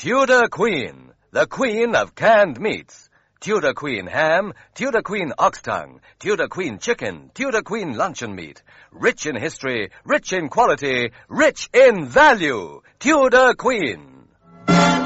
Tudor Queen, the queen of canned meats. Tudor Queen ham, Tudor Queen ox tongue, Tudor Queen chicken, Tudor Queen luncheon meat. Rich in history, rich in quality, rich in value. Tudor Queen.